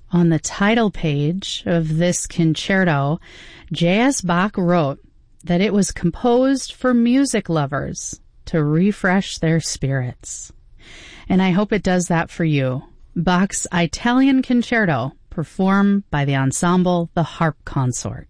On the title page of this concerto, J.S. Bach wrote that it was composed for music lovers to refresh their spirits. And I hope it does that for you. Bach's Italian Concerto, performed by the ensemble The Harp Consort.